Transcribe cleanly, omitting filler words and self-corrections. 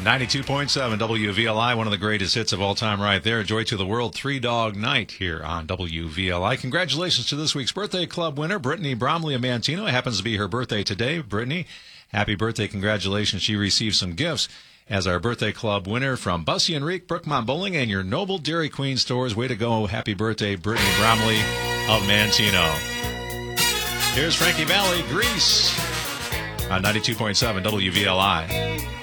92.7 WVLI, one of the greatest hits of all time right there. Joy to the World, Three Dog Night here on WVLI. Congratulations to this week's Birthday Club winner, Brittany Bromley of Manteno. It happens to be her birthday today. Brittany, happy birthday. Congratulations. She received some gifts as our Birthday Club winner from Bussy and Reek, Brookmont Bowling, and your Noble Dairy Queen stores. Way to go. Happy birthday, Brittany Bromley of Manteno. Here's Frankie Valli, Grease on 92.7 WVLI.